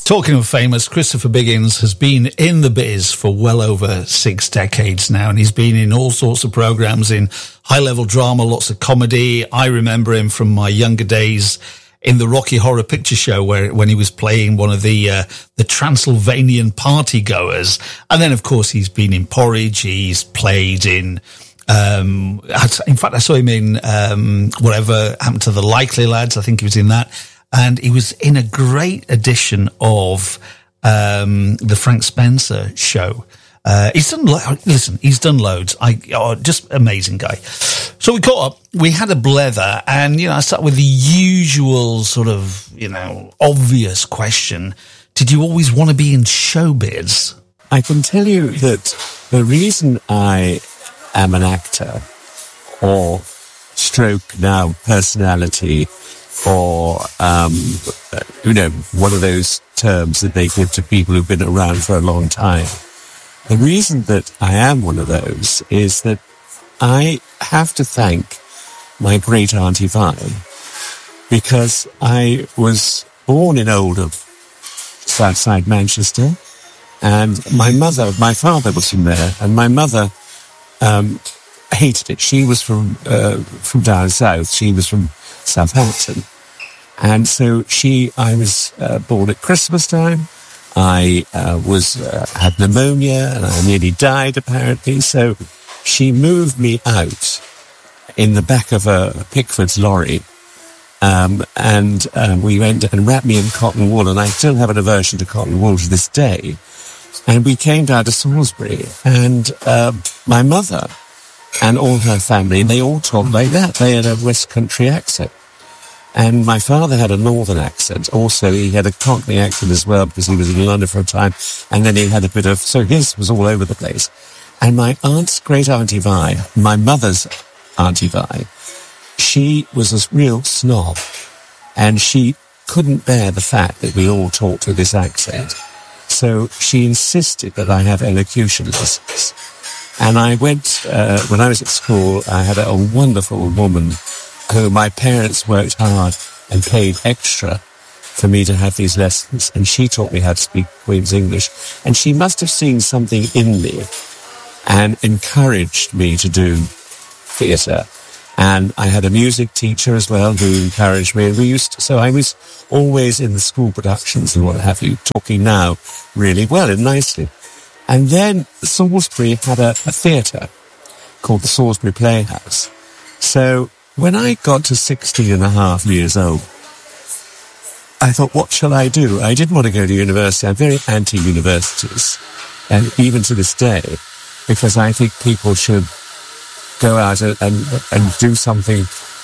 Talking of famous, Christopher Biggins has been in the biz for well over 6 decades now, and he's been in all sorts of programs, in high-level drama, lots of comedy. I remember him from my younger days in the Rocky Horror Picture Show, when he was playing one of the Transylvanian partygoers. And then, of course, he's been in Porridge. He's played in... in fact, I saw him in Whatever Happened to the Likely Lads. I think he was in that. And he was in a great edition of the Frank Spencer show. He's done loads. Just amazing guy. So we caught up. We had a blether, and I started with the usual sort of obvious question: did you always want to be in showbiz? I can tell you that the reason I am an actor, or stroke now personality, or one of those terms that they give to people who've been around for a long time. The reason that I am one of those is that I have to thank my great Auntie Vi, because I was born in Oldham, Southside Manchester, and my father was from there, and my mother hated it. She was from down south. She was from Southampton. And so I was born at Christmas time. I had pneumonia and I nearly died, apparently. So she moved me out in the back of a Pickford's lorry. And we went and wrapped me in cotton wool. And I still have an aversion to cotton wool to this day. And we came down to Salisbury, and my mother and all her family, they all talked like that. They had a West Country accent. And my father had a northern accent. Also, he had a Cockney accent as well, because he was in London for a time. And then he had a bit of... So his was all over the place. And my great Auntie Vi, my mother's Auntie Vi, she was a real snob. And she couldn't bear the fact that we all talked with this accent. So she insisted that I have elocution lessons. And I went... when I was at school, I had a wonderful woman who my parents worked hard and paid extra for me to have these lessons. And she taught me how to speak Queen's English. And she must have seen something in me and encouraged me to do theatre. And I had a music teacher as well who encouraged me. And so I was always in the school productions and what have you, talking now really well and nicely. And then Salisbury had a theatre called the Salisbury Playhouse. So when I got to 16 and a half years old, I thought, what shall I do? I didn't want to go to university. I'm very anti-universities, and even to this day, because I think people should go out and do something.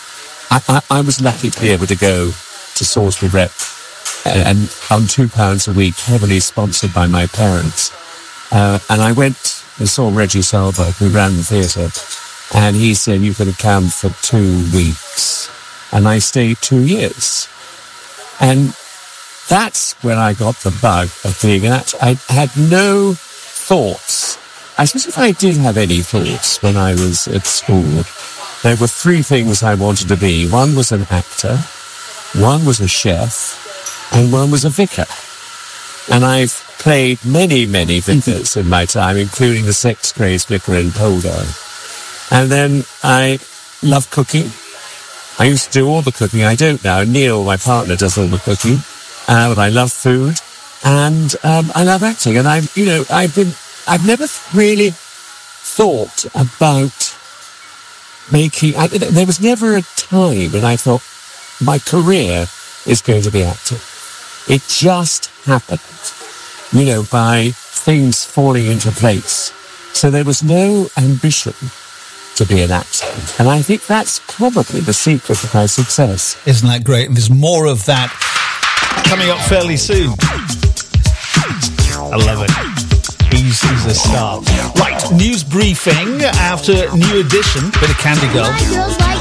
I was lucky to be able to go to Salisbury Rep and on £2 a week, heavily sponsored by my parents. And I went and saw Reggie Selberg, who ran the theatre. And he said, you can come for 2 weeks. And I stayed 2 years. And that's when I got the bug of being an actor. I had no thoughts. I suppose if I did have any thoughts when I was at school, there were 3 things I wanted to be. One was an actor, one was a chef, and one was a vicar. And I've played many, many vicars in my time, including the Sex Crazed vicar in Poldo. And then I love cooking. I used to do all the cooking. I don't now. Neil, my partner, does all the cooking. But I love food, and I love acting. And I've never really thought about making. There was never a time when I thought my career is going to be acting. It just happened, by things falling into place. So there was no ambition to be an actor. And I think that's probably the secret of my success. Isn't that great? And there's more of that coming up fairly soon. I love it. He's a star. Right, news briefing after New Edition. Bit of Candy Girl.